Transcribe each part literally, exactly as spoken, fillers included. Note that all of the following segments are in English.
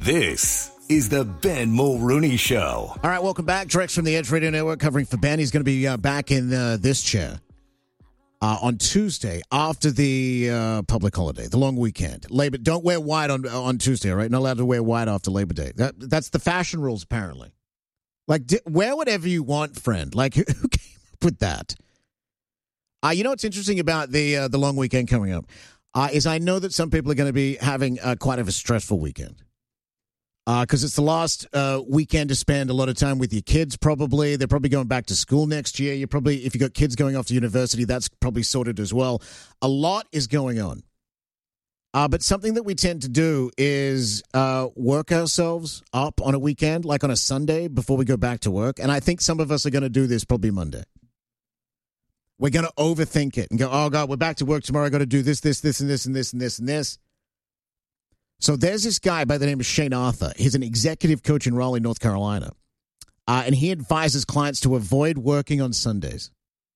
This is the Ben Mulrooney Show. All right, welcome back. Drex from the Edge Radio Network covering for Ben. He's going to be uh, back in uh, this chair uh, on Tuesday after the uh, public holiday, the long weekend. Labor. Don't wear white on on Tuesday, all right? Not allowed to wear white after Labor Day. That, that's the fashion rules, apparently. Like, di- wear whatever you want, friend. Like, who came up with that? Uh, you know what's interesting about the uh, the long weekend coming up uh, is I know that some people are going to be having uh, quite a stressful weekend. Because uh, it's the last uh, weekend to spend a lot of time with your kids, probably. They're probably going back to school next year. You're probably, if you've got kids going off to university, that's probably sorted as well. A lot is going on. Uh, but something that we tend to do is uh, work ourselves up on a weekend, like on a Sunday before we go back to work. And I think some of us are going to do this probably Monday. We're going to overthink it and go, oh, God, we're back to work tomorrow. I got to do this, this, this, and this, and this, and this, and this. So there's this guy by the name of Shane Arthur. He's an executive coach in Raleigh, North Carolina. Uh, and he advises clients to avoid working on Sundays.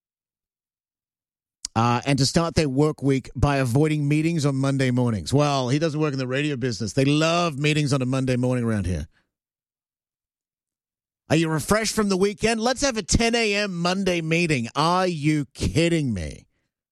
Uh, and to start their work week by avoiding meetings on Monday mornings. Well, he doesn't work in the radio business. They love meetings on a Monday morning around here. Are you refreshed from the weekend? Let's have a ten a.m. Monday meeting. Are you kidding me?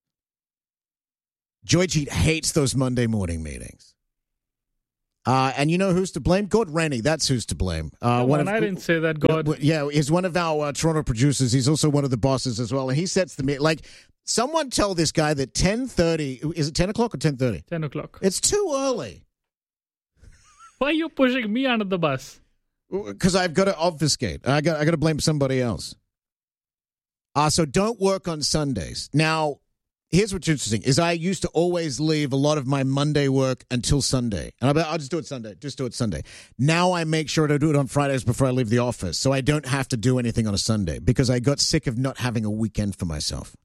Joy Cheat hates those Monday morning meetings. Uh, and you know who's to blame? Gord Rennie. That's who's to blame. Uh, one of, I didn't say that, God. Yeah, he's one of our uh, Toronto producers. He's also one of the bosses as well. And he sets the meeting. Like, someone tell this guy that ten thirty, is it ten o'clock or ten thirty? ten o'clock. It's too early. Why are you pushing me under the bus? Because I've got to obfuscate. I got I got to blame somebody else. Uh, so don't work on Sundays. Now, here's what's interesting, is I used to always leave a lot of my Monday work until Sunday. And I'll, be, I'll just do it Sunday. Just do it Sunday. Now I make sure to do it on Fridays before I leave the office, so I don't have to do anything on a Sunday because I got sick of not having a weekend for myself.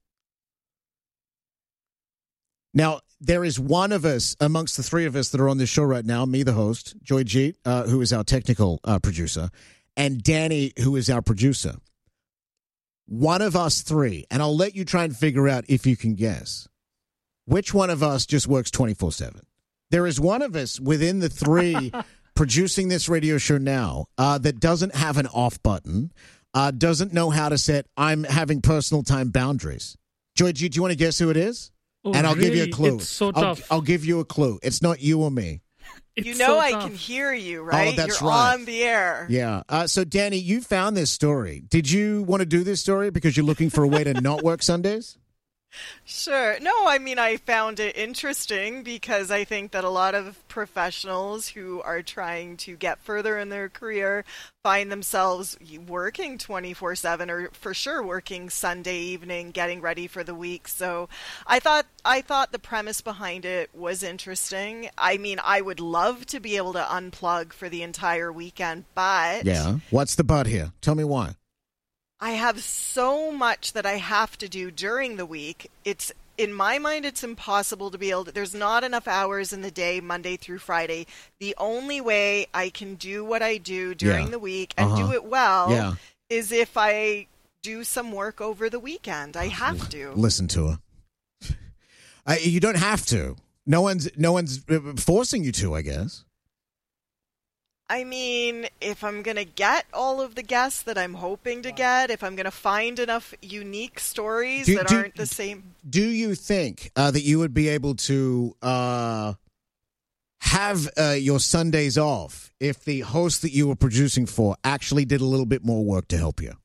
Now, there is one of us amongst the three of us that are on this show right now, me, the host, Joy Jeet, uh, who is our technical uh, producer, and Danny, who is our producer. One of us three, and I'll let you try and figure out if you can guess, which one of us just works twenty-four seven. There is one of us within the three producing this radio show now uh, that doesn't have an off button, uh, doesn't know how to set I'm having personal time boundaries. Joy G, do you want to guess who it is? Oh, and I'll really? give you a clue. It's so I'll, tough. I'll give you a clue. It's not you or me. It's you know so I tough. can hear you, right? Oh, that's You're right. on the air. Yeah. Uh, so, Danny, you found this story. Did you want to do this story because you're looking for a way to not work Sundays? Sure. No, I mean, I found it interesting because I think that a lot of professionals who are trying to get further in their career find themselves working twenty-four seven or for sure working Sunday evening, getting ready for the week. So I thought I thought the premise behind it was interesting. I mean, I would love to be able to unplug for the entire weekend, but Yeah. What's the but here? Tell me why. I have so much that I have to do during the week. It's in my mind, it's impossible to be able to, there's not enough hours in the day, Monday through Friday. The only way I can do what I do during Yeah. the week and Uh-huh. do it well Yeah. is if I do some work over the weekend. I have to. Listen to her. I, you don't have to. No one's no one's forcing you to, I guess. I mean, if I'm going to get all of the guests that I'm hoping to get, if I'm going to find enough unique stories Do- that do- aren't the same. Do you think uh, that you would be able to uh, have uh, your Sundays off if the host that you were producing for actually did a little bit more work to help you?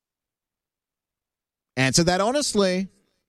Answer that honestly.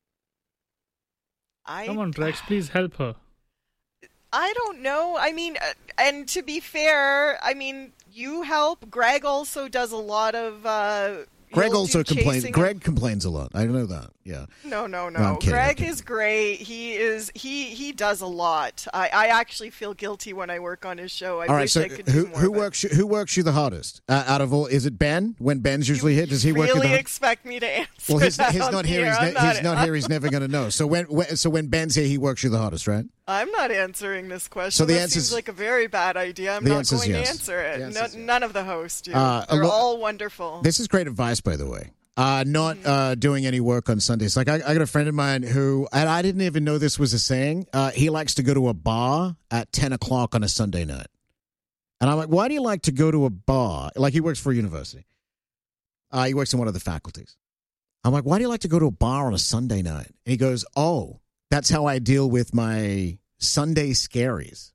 I, Come on, Drex, please help her. I don't know. I mean, uh, and to be fair, I mean, you help. Greg also does a lot of. Uh, Greg he'll also do complains. chasing Greg complains a lot. I know that. Yeah. No, no, no. No, I'm kidding, Greg I'm kidding. is great. He is. He he does a lot. I, I actually feel guilty when I work on his show. I All right. wish So I could who do more. who of it. works you, who works you the hardest uh, out of all? Is it Ben? When Ben's usually You here, does he work you the really hardest? expect me to answer? Well, he's, that he's on not the here. air? He's, I'm ne- he's not here. He's never going to know. So when, when so when Ben's here, he works you the hardest, right? I'm not answering this question. So the that answer's- seems like a very bad idea. I'm the not answer's going yes. to answer it. The No, answer's yes. None of the hosts do. Uh, a They're lo- all wonderful. This is great advice, by the way. Uh, not uh, doing any work on Sundays. Like I, I got a friend of mine who, and I didn't even know this was a saying. Uh, he likes to go to a bar at ten o'clock on a Sunday night. And I'm like, why do you like to go to a bar? Like, he works for a university. Uh, he works in one of the faculties. I'm like, why do you like to go to a bar on a Sunday night? And he goes, oh, that's how I deal with my Sunday scaries.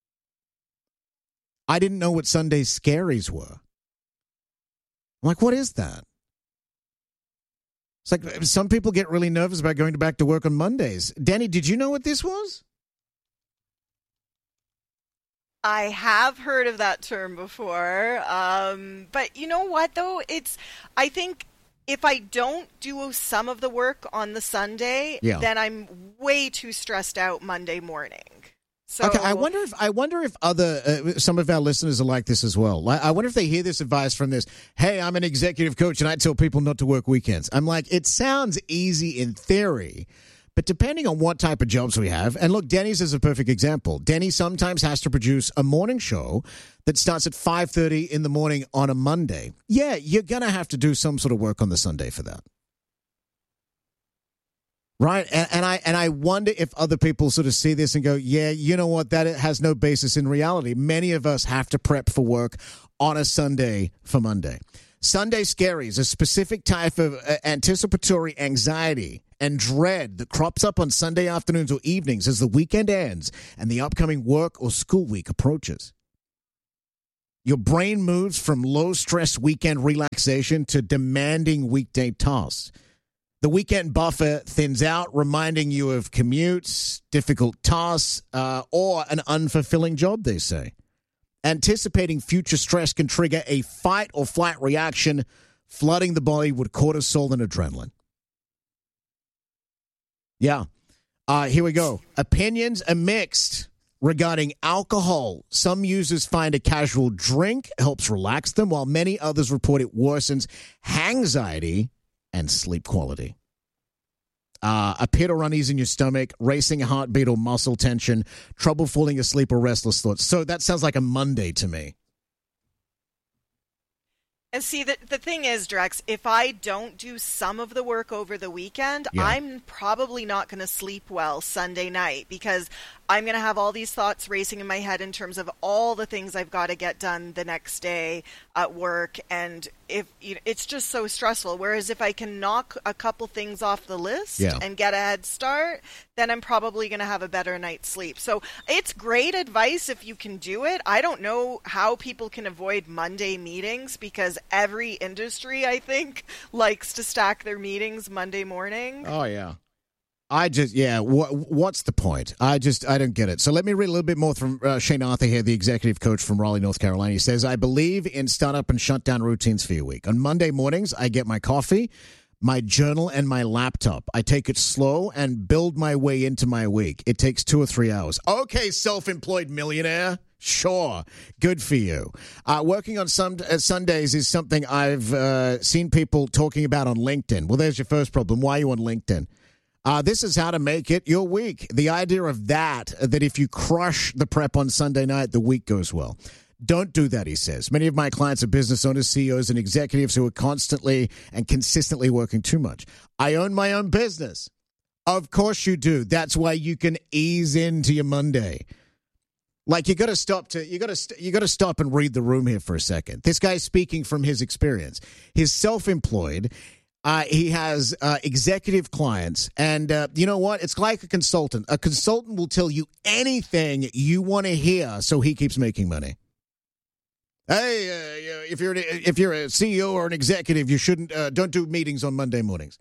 I didn't know what Sunday scaries were. I'm like, what is that? It's like some people get really nervous about going back to work on Mondays. Danny, did you know what this was? I have heard of that term before. Um, but you know what, though? It's, I think if I don't do some of the work on the Sunday, yeah. then I'm way too stressed out Monday morning. So, okay, I wonder if I wonder if other uh, some of our listeners are like this as well. I wonder if they hear this advice from this. Hey, I'm an executive coach, and I tell people not to work weekends. I'm like, it sounds easy in theory, but depending on what type of jobs we have, and look, Denny's is a perfect example. Denny sometimes has to produce a morning show that starts at five thirty in the morning on a Monday. Yeah, you're gonna have to do some sort of work on the Sunday for that. Right, and, and I and I wonder if other people sort of see this and go, yeah, you know what, that has no basis in reality. Many of us have to prep for work on a Sunday for Monday. Sunday scaries, a specific type of uh, anticipatory anxiety and dread that crops up on Sunday afternoons or evenings as the weekend ends and the upcoming work or school week approaches. Your brain moves from low-stress weekend relaxation to demanding weekday tasks. The weekend buffer thins out, reminding you of commutes, difficult tasks, uh, or an unfulfilling job, they say. Anticipating future stress can trigger a fight or flight reaction, flooding the body with cortisol and adrenaline. Yeah. Uh, here we go. Opinions are mixed regarding alcohol. Some users find a casual drink helps relax them, while many others report it worsens anxiety and sleep quality. Uh, a pit or unease in your stomach, racing heartbeat or muscle tension, trouble falling asleep or restless thoughts. So that sounds like a Monday to me. And see, the, the thing is, Drex, if I don't do some of the work over the weekend, yeah. I'm probably not going to sleep well Sunday night because I'm going to have all these thoughts racing in my head in terms of all the things I've got to get done the next day at work. And if you know, it's just so stressful. Whereas if I can knock a couple things off the list yeah. and get a head start, then I'm probably going to have a better night's sleep. So it's great advice if you can do it. I don't know how people can avoid Monday meetings because every industry, I think, likes to stack their meetings Monday morning. Oh, yeah. I just, yeah, wh- what's the point? I just, I don't get it. So let me read a little bit more from uh, Shane Arthur here, the executive coach from Raleigh, North Carolina. He says, I believe in startup and shutdown routines for your week. On Monday mornings, I get my coffee, my journal, and my laptop. I take it slow and build my way into my week. It takes two or three hours. Okay, self-employed millionaire. Sure. Good for you. Uh, working on some uh, Sundays is something I've uh, seen people talking about on LinkedIn. Well, there's your first problem. Why are you on LinkedIn? Uh, this is how to make it your week. The idea of that, that if you crush the prep on Sunday night, the week goes well. Don't do that, he says. Many of my clients are business owners, C E Os, and executives who are constantly and consistently working too much. I own my own business. Of course you do. That's why you can ease into your Monday. Like you got to stop to you got to st- you got to stop and read the room here for a second. This guy's speaking from his experience. He's self-employed. Uh, he has uh, executive clients, and uh, you know what? It's like a consultant. A consultant will tell you anything you want to hear, so he keeps making money. Hey, uh, if you're if you're a C E O or an executive, you shouldn't uh, don't do meetings on Monday mornings.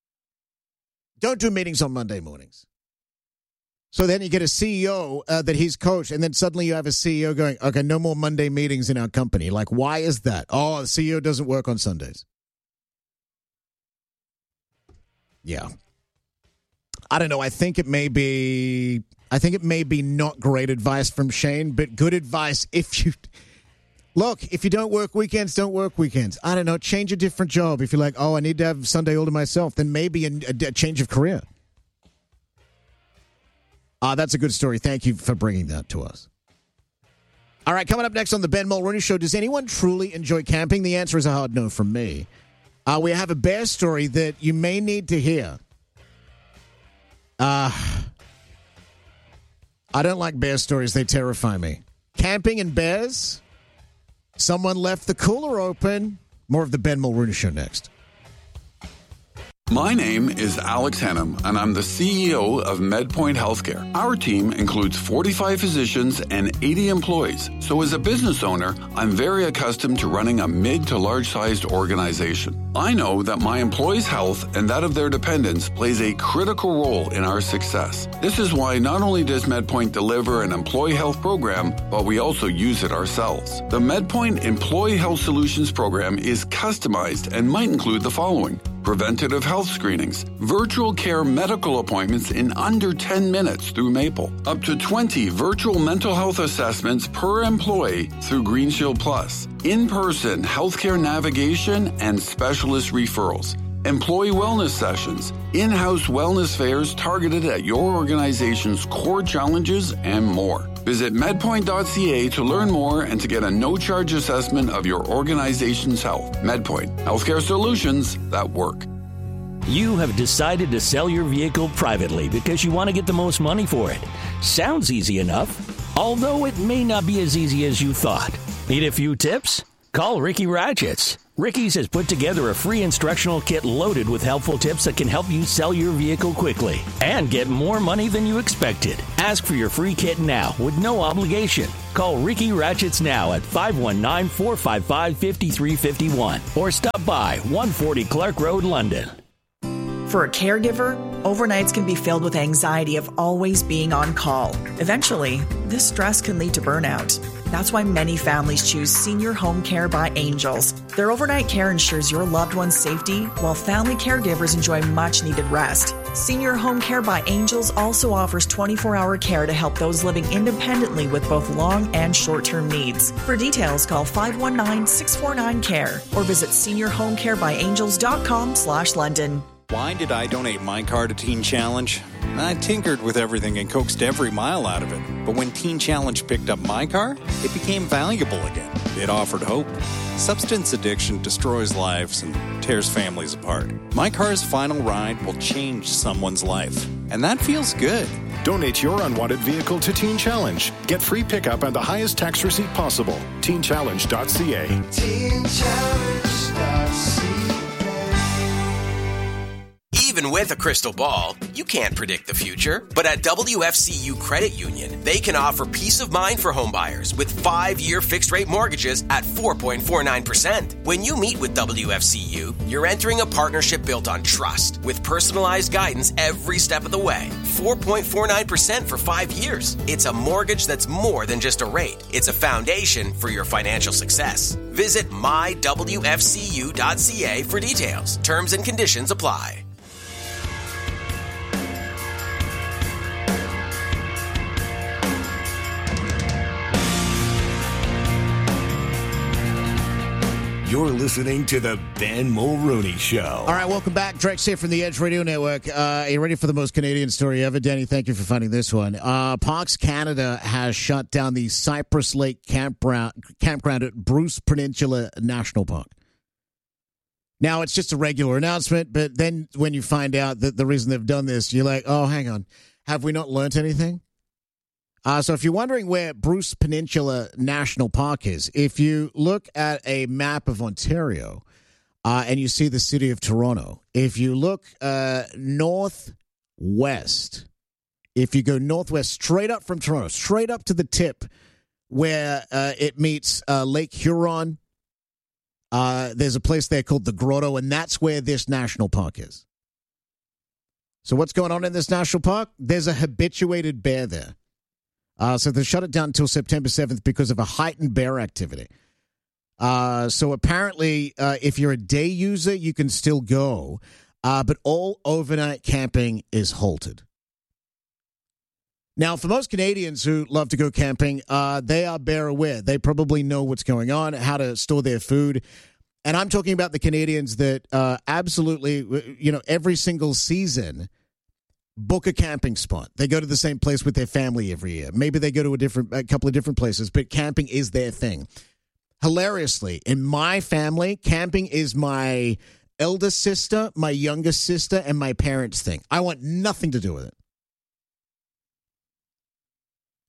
Don't do meetings on Monday mornings. So then you get a C E O uh, that he's coached, and then suddenly you have a C E O going, okay, no more Monday meetings in our company. Like, why is that? Oh, the C E O doesn't work on Sundays. Yeah. I don't know. I think it may be, I think it may be not great advice from Shane, but good advice if you, look, if you don't work weekends, don't work weekends. I don't know. Change a different job. If you're like, oh, I need to have Sunday all to myself, then maybe a, a, a change of career. Uh, that's a good story. Thank you for bringing that to us. All right, coming up next on the Ben Mulroney Show, does anyone truly enjoy camping? The answer is a hard no from me. Uh, we have a bear story that you may need to hear. Uh, I don't like bear stories. They terrify me. Camping and bears? Someone left the cooler open. More of the Ben Mulrooney Show next. My name is Alex Hannum, and I'm the C E O of MedPoint Healthcare. Our team includes forty-five physicians and eighty employees. So as a business owner, I'm very accustomed to running a mid to large-sized organization. I know that my employees' health and that of their dependents plays a critical role in our success. This is why not only does MedPoint deliver an employee health program, but we also use it ourselves. The MedPoint Employee Health Solutions program is customized and might include the following: preventative health screenings, virtual care medical appointments in under ten minutes through Maple, up to twenty virtual mental health assessments per employee through Green Shield Plus, in-person healthcare navigation and specialist referrals, employee wellness sessions, in-house wellness fairs targeted at your organization's core challenges, and more. Visit medpoint dot c a to learn more and to get a no-charge assessment of your organization's health. MedPoint, healthcare solutions that work. You have decided to sell your vehicle privately because you want to get the most money for it. Sounds easy enough, although it may not be as easy as you thought. Need a few tips? Call Ricky Ratchets. Ricky's has put together a free instructional kit loaded with helpful tips that can help you sell your vehicle quickly and get more money than you expected. Ask for your free kit now with no obligation. Call Ricky Ratchets now at five one nine, four five five, five three five one or stop by one forty Clark Road, London. For a caregiver, overnights can be filled with anxiety of always being on call. Eventually, this stress can lead to burnout. That's why many families choose Senior Home Care by Angels. Their overnight care ensures your loved one's safety, while family caregivers enjoy much-needed rest. Senior Home Care by Angels also offers twenty-four hour care to help those living independently with both long and short-term needs. For details, call five one nine, six four nine, C A R E or visit senior home care by angels dot com slash London. Why did I donate my car to Teen Challenge? I tinkered with everything and coaxed every mile out of it. But when Teen Challenge picked up my car, it became valuable again. It offered hope. Substance addiction destroys lives and tears families apart. My car's final ride will change someone's life. And that feels good. Donate your unwanted vehicle to Teen Challenge. Get free pickup and the highest tax receipt possible. teen challenge dot c a. teen challenge dot c a. Even with a crystal ball, you can't predict the future. But at W F C U Credit Union, they can offer peace of mind for homebuyers with five-year fixed-rate mortgages at four point four nine percent. When you meet with W F C U, you're entering a partnership built on trust with personalized guidance every step of the way. four point four nine percent for five years. It's a mortgage that's more than just a rate. It's a foundation for your financial success. Visit my w f c u dot c a for details. Terms and conditions apply. You're listening to the Ben Mulrooney Show. All right, welcome back. Drex here from the Edge Radio Network. Uh, are you ready for the most Canadian story ever? Danny, thank you for finding this one. Uh, Parks Canada has shut down the Cypress Lake campground, campground at Bruce Peninsula National Park. Now, it's just a regular announcement, but then when you find out that the reason they've done this, you're like, oh, hang on. Have we not learnt anything? Uh, so if you're wondering where Bruce Peninsula National Park is, if you look at a map of Ontario uh, and you see the city of Toronto, if you look uh, northwest, if you go northwest straight up from Toronto, straight up to the tip where uh, it meets uh, Lake Huron, uh, there's a place there called the Grotto, and that's where this national park is. So what's going on in this national park? There's a habituated bear there. Uh, so they shut it down until September seventh because of a heightened bear activity. Uh, so apparently, uh, if you're a day user, you can still go, uh, but all overnight camping is halted. Now, for most Canadians who love to go camping, uh, they are bear aware. They probably know what's going on, how to store their food. And I'm talking about the Canadians that uh, absolutely, you know, every single season book a camping spot. They go to the same place with their family every year. Maybe they go to a different, a couple of different places, but camping is their thing. Hilariously, in my family, camping is my elder sister, my younger sister, and my parents' thing. I want nothing to do with it.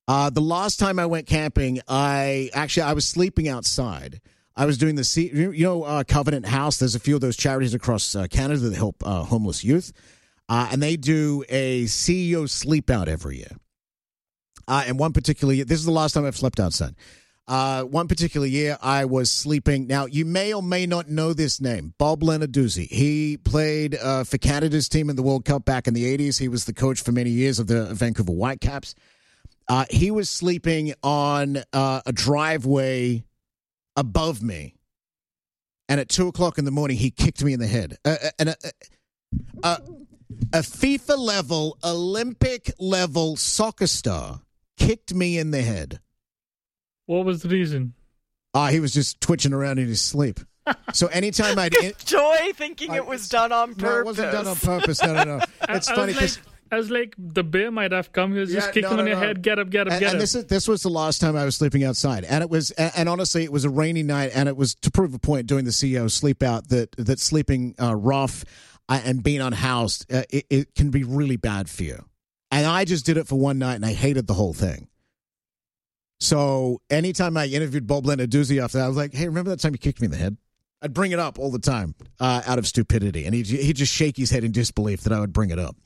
Uh, the last time I went camping, I actually I was sleeping outside. I was doing the C, you know uh, Covenant House. There's a few of those charities across uh, Canada that help uh, homeless youth, uh, and they do a C E O sleep out every year. Uh, and one particular year, this is the last time I've slept outside. Uh, one particular year, I was sleeping. Now, you may or may not know this name, Bob Lenarduzzi. He played uh, for Canada's team in the World Cup back in the eighties. He was the coach for many years of the Vancouver Whitecaps. Uh, he was sleeping on uh, a driveway above me, and at two o'clock in the morning, he kicked me in the head. Uh, and a, a, a FIFA-level, Olympic-level soccer star kicked me in the head. What was the reason? Ah, uh, he was just twitching around in his sleep. So anytime I'd... In- Joy thinking I, it was done on purpose. No, it wasn't done on purpose. No, no, no. It's I, funny because... Like, I was like, the bear might have come. He was yeah, just kicking no, no, on your no. head. Get up, get up, and, get and up. This is this was the last time I was sleeping outside, and it was and, and honestly, it was a rainy night, and it was to prove a point doing the C E O sleep out that that sleeping uh, rough uh, and being unhoused uh, it, it can be really bad for you. And I just did it for one night, and I hated the whole thing. So anytime I interviewed Bob Lenarduzzi after that, I was like, "Hey, remember that time you kicked me in the head?" I'd bring it up all the time uh, out of stupidity, and he'd he'd just shake his head in disbelief that I would bring it up.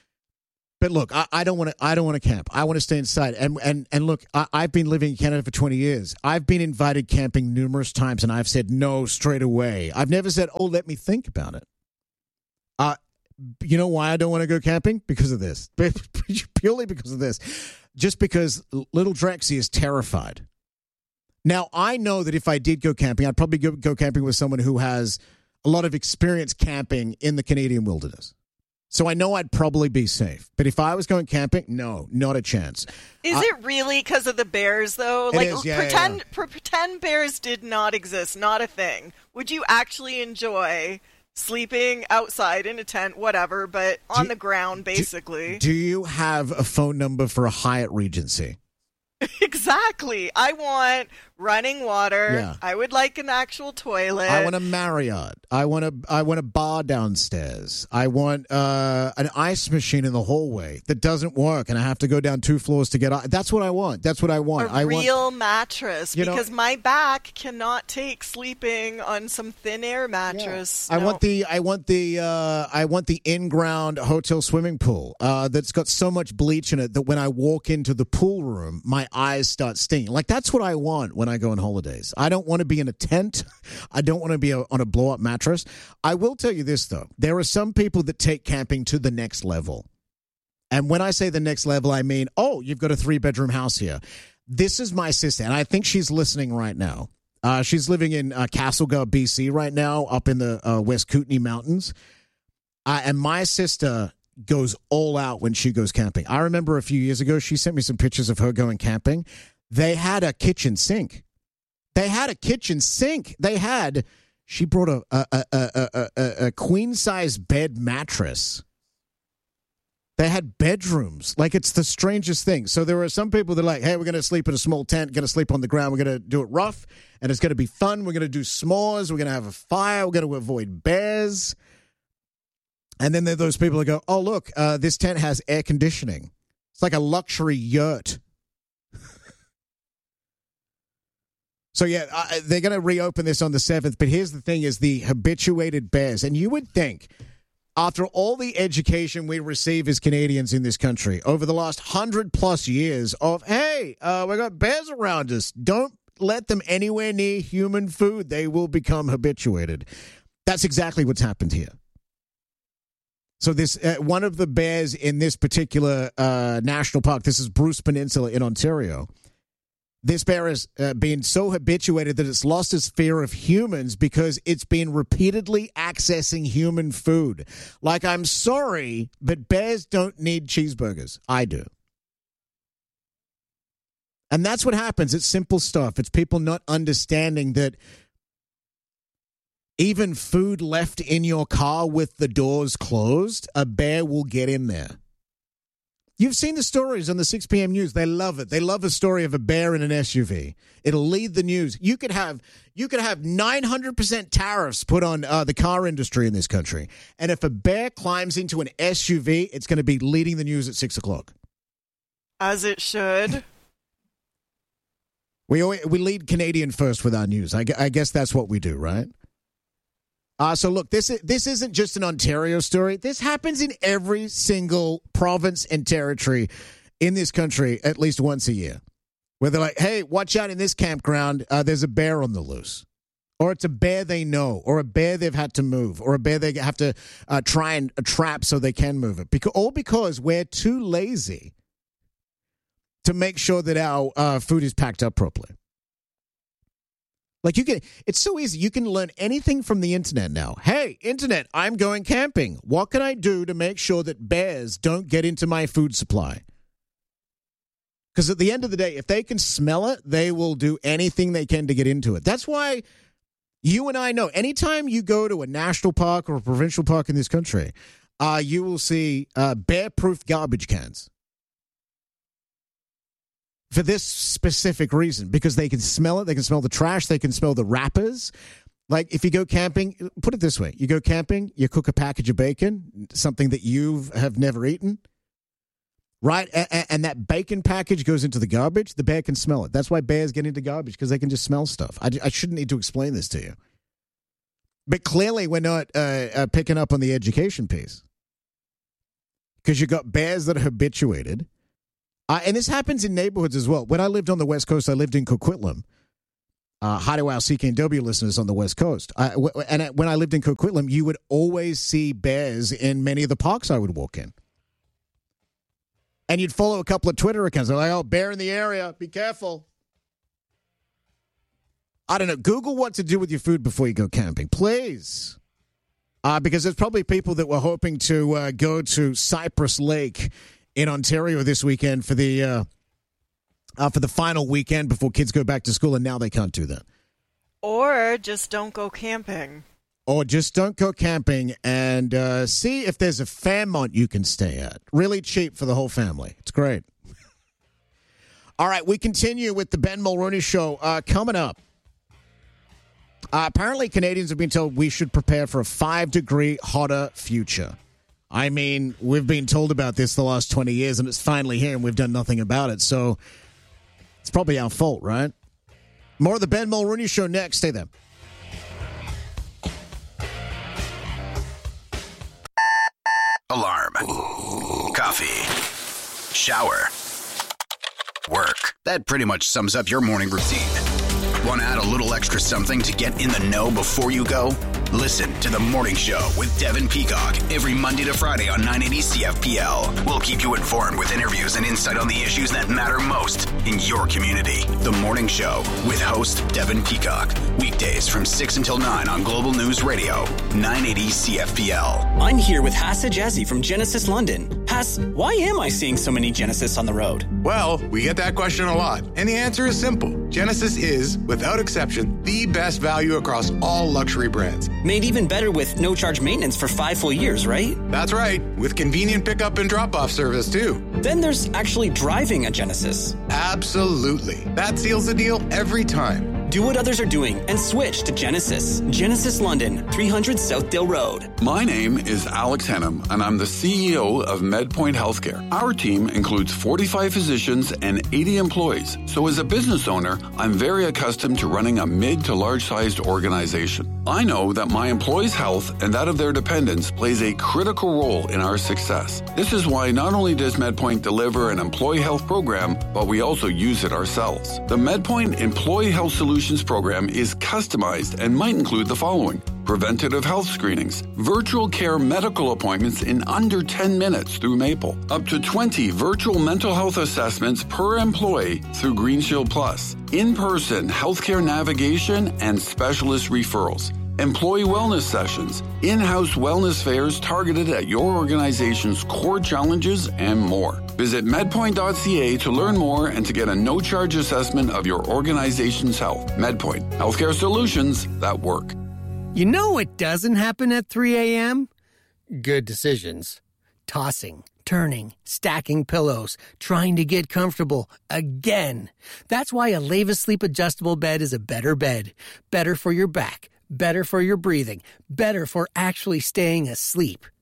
But look, I, I don't want to. I don't want to camp. I want to stay inside. And and and look, I, I've been living in Canada for twenty years. I've been invited camping numerous times, and I've said no straight away. I've never said, "Oh, let me think about it." Uh, you know why I don't want to go camping? Because of this. Purely because of this. Just because little Drexy is terrified. Now, I know that if I did go camping, I'd probably go, go camping with someone who has a lot of experience camping in the Canadian wilderness. So I know I'd probably be safe. But if I was going camping, no, not a chance. Is I, it really because of the bears, though? Like, is, yeah, pretend yeah, yeah. Pre- pretend bears did not exist, not a thing. Would you actually enjoy sleeping outside in a tent, whatever, but on do, the ground, basically? Do, do you have a phone number for a Hyatt Regency? Exactly. I want running water. Yeah. I would like an actual toilet. I want a Marriott. I want a I want a bar downstairs. I want uh, an ice machine in the hallway that doesn't work, and I have to go down two floors to get out. That's what I want. That's what I want. A I real want, mattress, you know, because my back cannot take sleeping on some thin air mattress. Yeah. No. I want the I want the uh, I want the in-ground hotel swimming pool uh, that's got so much bleach in it that when I walk into the pool room, my eyes start stinging. Like, that's what I want when I go on holidays. I don't want to be in a tent. I don't want to be a, on a blow-up mattress. I will tell you this, though. There are some people that take camping to the next level. And when I say the next level, I mean, oh, you've got a three-bedroom house here. This is my sister, and I think she's listening right now. Uh, she's living in uh, Castlegar, B C right now, up in the uh, West Kootenay Mountains. Uh, and my sister goes all out when she goes camping. I remember a few years ago, she sent me some pictures of her going camping. They had a kitchen sink. They had a kitchen sink. They had, she brought a, a, a, a, a, a queen-size bed mattress. They had bedrooms. Like, it's the strangest thing. So there are some people that are like, hey, we're going to sleep in a small tent, going to sleep on the ground, we're going to do it rough, and it's going to be fun. We're going to do s'mores. We're going to have a fire. We're going to avoid bears. And then there are those people that go, oh, look, uh, this tent has air conditioning. It's like a luxury yurt. So, yeah, uh, they're going to reopen this on the seventh. But here's the thing is the habituated bears. And you would think, after all the education we receive as Canadians in this country over the last hundred plus years of, hey, uh, we got bears around us. Don't let them anywhere near human food. They will become habituated. That's exactly what's happened here. So this uh, one of the bears in this particular uh, national park, this is Bruce Peninsula in Ontario. This bear has uh, been so habituated that it's lost its fear of humans because it's been repeatedly accessing human food. Like, I'm sorry, but bears don't need cheeseburgers. I do. And that's what happens. It's simple stuff. It's people not understanding that even food left in your car with the doors closed, a bear will get in there. You've seen the stories on the six p.m. news. They love it. They love a story of a bear in an S U V. It'll lead the news. You could have you could have nine hundred percent tariffs put on uh, the car industry in this country. And if a bear climbs into an S U V, it's going to be leading the news at six o'clock. As it should. We always, we lead Canadian first with our news. I, I guess that's what we do, right? Uh, so look, this this isn't just an Ontario story. This happens in every single province and territory in this country at least once a year. Where they're like, hey, watch out in this campground, uh, there's a bear on the loose. Or it's a bear they know, or a bear they've had to move, or a bear they have to uh, try and uh, trap so they can move it. Because, all because we're too lazy to make sure that our uh, food is packed up properly. Like you can, it's so easy. You can learn anything from the internet now. Hey, internet, I'm going camping. What can I do to make sure that bears don't get into my food supply? Because at the end of the day, if they can smell it, they will do anything they can to get into it. That's why you and I know anytime you go to a national park or a provincial park in this country, uh, you will see uh, bear-proof garbage cans. For this specific reason, because they can smell it, they can smell the trash, they can smell the wrappers. Like if you go camping, put it this way, you go camping, you cook a package of bacon, something that you have never eaten, right? And, and that bacon package goes into the garbage, the bear can smell it. That's why bears get into garbage, because they can just smell stuff. I, I shouldn't need to explain this to you. But clearly we're not uh, uh, picking up on the education piece. Because you've got bears that are habituated. Uh, and this happens in neighborhoods as well. When I lived on the West Coast, I lived in Coquitlam. Uh, hi to our C K N W listeners on the West Coast. I, w- and when I lived in Coquitlam, you would always see bears in many of the parks I would walk in. And you'd follow a couple of Twitter accounts. They're like, oh, bear in the area. Be careful. I don't know. Google what to do with your food before you go camping, please. Uh, because there's probably people that were hoping to uh, go to Cypress Lake in Ontario this weekend for the uh, uh, for the final weekend before kids go back to school, and now they can't do that. Or just don't go camping. Or just don't go camping and uh, see if there's a Fairmont you can stay at. Really cheap for the whole family. It's great. All right, we continue with the Ben Mulroney Show uh, coming up. Uh, apparently, Canadians have been told we should prepare for a five-degree hotter future. I mean, we've been told about this the last twenty years, and it's finally here, and we've done nothing about it. So it's probably our fault, right? More of the Ben Mulroney Show next. Stay there. Alarm. Coffee. Shower. Work. That pretty much sums up your morning routine. Want to add a little extra something to get in the know before you go? Listen to The Morning Show with Devin Peacock every Monday to Friday on nine eighty C F P L. We'll keep you informed with interviews and insight on the issues that matter most in your community. The Morning Show with host Devin Peacock. Weekdays from six until nine on Global News Radio, nine eighty C F P L. I'm here with Hassa Jazzy from Genesis London. Hass, why am I seeing so many Genesis on the road? Well, we get that question a lot, and the answer is simple. Genesis is, without exception, the best value across all luxury brands. Made even better with no-charge maintenance for five full years, right? That's right, with convenient pickup and drop-off service, too. Then there's actually driving a Genesis. Absolutely. That seals the deal every time. Do what others are doing and switch to Genesis. Genesis London, three hundred Southdale Road. My name is Alex Henham, and I'm the C E O of MedPoint Healthcare. Our team includes forty-five physicians and eighty employees. So as a business owner, I'm very accustomed to running a mid to large-sized organization. I know that my employees' health and that of their dependents plays a critical role in our success. This is why not only does MedPoint deliver an employee health program, but we also use it ourselves. The MedPoint Employee Health Solutions program is customized and might include the following: preventative health screenings, virtual care medical appointments in under ten minutes through Maple, up to twenty virtual mental health assessments per employee through Green Shield Plus, in-person healthcare navigation and specialist referrals, employee wellness sessions, in-house wellness fairs targeted at your organization's core challenges, and more. Visit medpoint dot c a to learn more and to get a no-charge assessment of your organization's health. MedPoint, healthcare solutions that work. You know what doesn't happen at three a.m.? Good decisions. Tossing, turning, stacking pillows, trying to get comfortable again. That's why a Leva Sleep Adjustable Bed is a better bed. Better for your back, better for your breathing, better for actually staying asleep.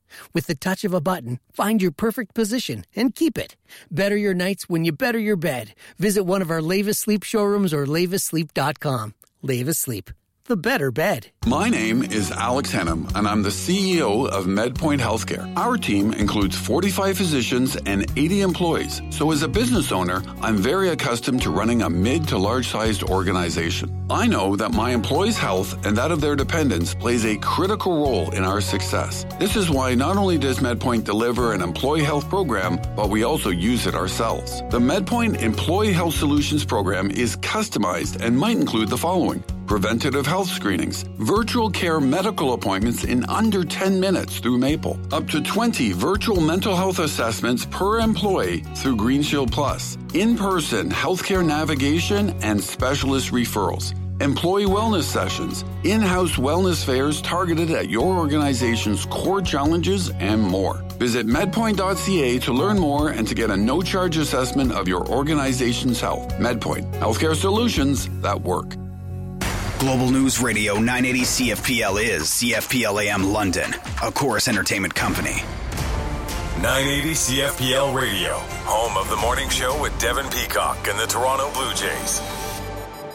With the touch of a button, find your perfect position and keep it. Better your nights when you better your bed. Visit one of our Lavis Sleep showrooms or lavis sleep dot com. Lavis Sleep, the better bed. My name is Alex Henham, and I'm the C E O of MedPoint Healthcare. Our team includes forty-five physicians and eighty employees. So as a business owner, I'm very accustomed to running a mid to large-sized organization. I know that my employees' health and that of their dependents plays a critical role in our success. This is why not only does MedPoint deliver an employee health program, but we also use it ourselves. The MedPoint Employee Health Solutions program is customized and might include the following: preventative health screenings, virtual care medical appointments in under ten minutes through Maple, up to twenty virtual mental health assessments per employee through Green Shield Plus, in-person healthcare navigation and specialist referrals, employee wellness sessions, in-house wellness fairs targeted at your organization's core challenges, and more. Visit medpoint dot c a to learn more and to get a no-charge assessment of your organization's health. MedPoint, healthcare solutions that work. Global News Radio nine eighty C F P L is C F P L A M London, a Chorus Entertainment company. nine eighty C F P L Radio, home of the morning show with Devin Peacock and the Toronto Blue Jays.